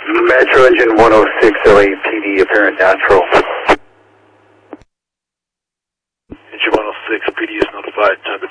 Metro Engine 106 LAPD, apparent natural. Engine 106, PD is notified, time to